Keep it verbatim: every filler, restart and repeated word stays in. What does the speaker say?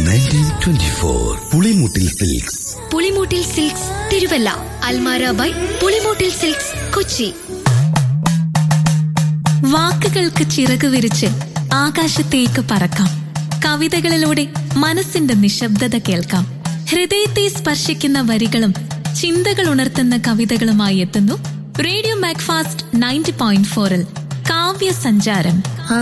Nineteen twenty four Pulimoottil silks. Pulimoottil silks Thiruvalla. Almara by Pulimoottil silks Kochi. വാക്കുകൾക്ക് ചിറക് വിരിച്ച് ആകാശത്തേക്ക് പറക്കാം. കവിതകളിലൂടെ മനസ്സിന്റെ നിശബ്ദത കേൾക്കാം. ഹൃദയത്തെ സ്പർശിക്കുന്ന വരികളും ചിന്തകൾ ഉണർത്തുന്ന കവിതകളുമായി എത്തുന്നു റേഡിയോ മാക്ഫാസ്റ്റ് നയൻറ്റി പോയിന്റ് ഫോറിൽ കാവ്യ സഞ്ചാരം.